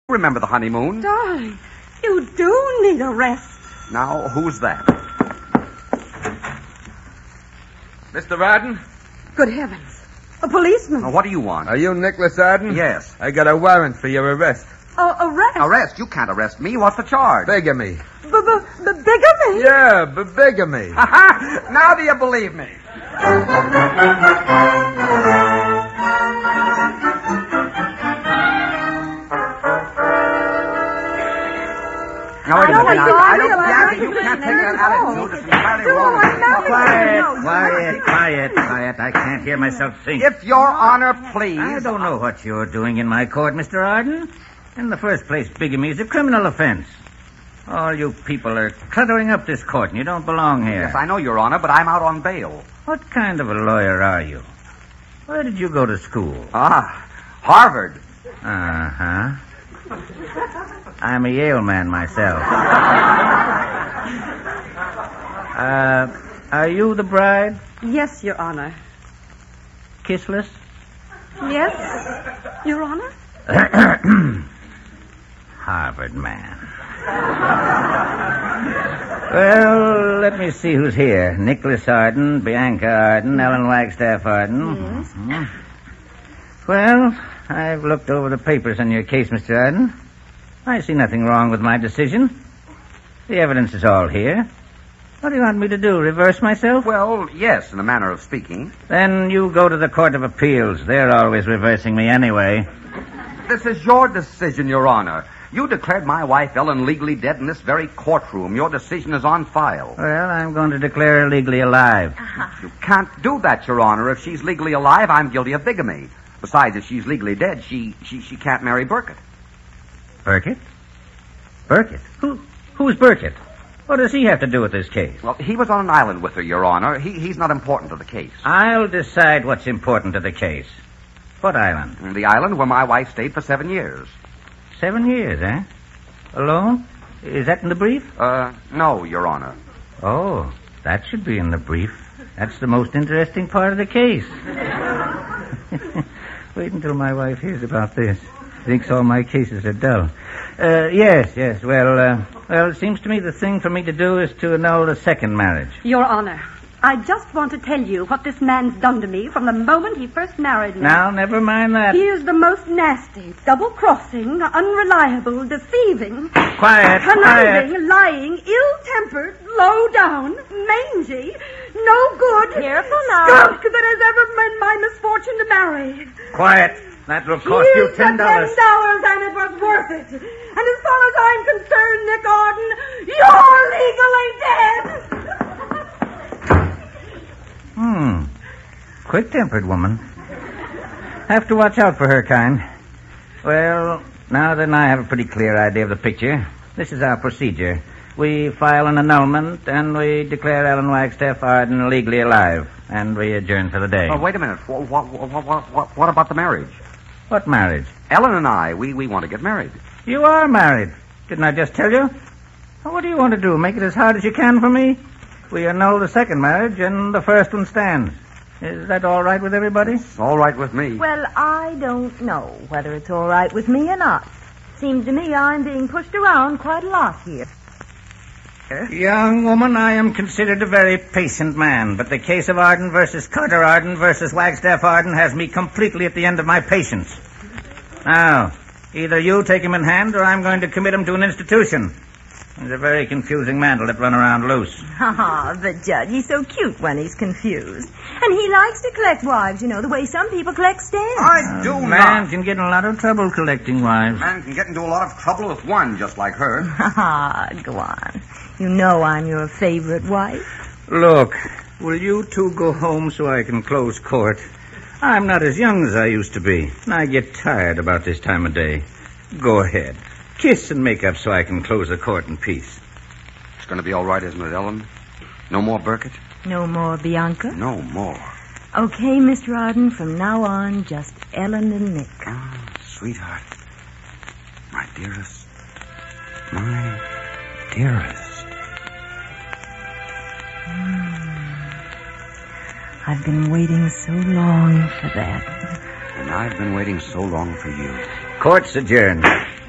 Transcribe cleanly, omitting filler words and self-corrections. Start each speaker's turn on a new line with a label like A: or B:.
A: Remember the honeymoon?
B: Darling, you do need a rest.
A: Now, who's that?
C: Mr. Arden?
B: Good heavens. A policeman.
A: Now, what do you want?
C: Are you Nicholas Arden?
A: Yes.
C: I got a warrant for your arrest.
B: Arrest?
A: Arrest? You can't arrest me. What's the charge?
C: Bigamy.
B: Bigamy?
C: Yeah, bigamy.
A: Ha! Now do you believe me? Now, wait a minute. I don't gather you can't take that attitude. It's entirely wrong.
D: Quiet. I can't hear myself think.
A: If Your Honor, please.
D: I don't know what you're doing in my court, Mr. Arden. In the first place, bigamy is a criminal offense. All you people are cluttering up this court, and you don't belong here.
A: Yes, I know, Your Honor, but I'm out on bail.
D: What kind of a lawyer are you? Where did you go to school?
A: Harvard.
D: Uh-huh. I'm a Yale man myself. Are you the bride?
B: Yes, Your Honor.
D: Kissless?
B: Yes, Your Honor.
D: Harvard man. Well, let me see who's here. Nicholas Arden, Bianca Arden, Ellen Wagstaff Arden.
B: Yes.
D: Mm-hmm. Well, I've looked over the papers on your case, Mr. Arden. I see nothing wrong with my decision. The evidence is all here. What do you want me to do, reverse myself?
A: Well, yes, in a manner of speaking.
D: Then you go to the Court of Appeals. They're always reversing me anyway.
A: This is your decision, Your Honor. You declared my wife, Ellen, legally dead in this very courtroom. Your decision is on file.
D: Well, I'm going to declare her legally alive.
A: You can't do that, Your Honor. If she's legally alive, I'm guilty of bigamy. Besides, if she's legally dead, she can't marry Burkett.
D: Burkett? Burkett? Who's Burkett? What does he have to do with this case?
A: Well, he was on an island with her, Your Honor. He's not important to the case.
D: I'll decide what's important to the case. What island?
A: The island where my wife stayed for 7 years.
D: 7 years, eh? Alone? Is that in the brief?
A: No, Your Honor.
D: Oh, that should be in the brief. That's the most interesting part of the case. Wait until my wife hears about this. Thinks all my cases are dull. Yes. Well, it seems to me the thing for me to do is to annul the second marriage.
B: Your Honor, I just want to tell you what this man's done to me from the moment he first married me.
D: Now, never mind that.
B: He is the most nasty, double-crossing, unreliable, deceiving...
D: Quiet.
B: Conniving, lying, ill-tempered, low-down, mangy, no good...
E: Careful now.
B: ...skunk that has ever been my misfortune to marry.
D: Quiet. That will cost you $10.
B: Here's the $10, and it was worth it. And as far as I'm concerned, Nick Arden, you're legally dead.
D: Quick-tempered woman. Have to watch out for her kind. Well, now then I have a pretty clear idea of the picture. This is our procedure. We file an annulment, and we declare Ellen Wagstaff Arden legally alive, and we adjourn for the day.
A: Oh, wait a minute. What about the marriage?
D: What marriage?
A: Ellen and I, we want to get married.
D: You are married. Didn't I just tell you? Well, what do you want to do? Make it as hard as you can for me? We annul the second marriage, and the first one stands. Is that all right with everybody?
A: It's all right with me.
E: Well, I don't know whether it's all right with me or not. Seems to me I'm being pushed around quite a lot here.
D: Young woman, I am considered a very patient man, but the case of Arden versus Carter Arden versus Wagstaff Arden has me completely at the end of my patience. Now, either you take him in hand, or I'm going to commit him to an institution. He's a very confusing man to let run around loose.
E: The judge, he's so cute when he's confused. And he likes to collect wives, the way some people collect stamps.
A: I do
D: Man
A: not.
D: can get in a lot of trouble collecting wives.
A: Man can get into a lot of trouble with one just like her.
E: Go on. You know I'm your favorite wife.
D: Look, will you two go home so I can close court? I'm not as young as I used to be, and I get tired about this time of day. Go ahead. Kiss and make up so I can close the court in peace.
A: It's going to be all right, isn't it, Ellen? No more Burkett?
E: No more Bianca?
A: No more.
E: Okay, Mr. Arden, from now on, just Ellen and Nick.
A: Ah, sweetheart. My dearest. My dearest.
E: I've been waiting so long for that.
A: And I've been waiting so long for you.
D: Court's adjourned.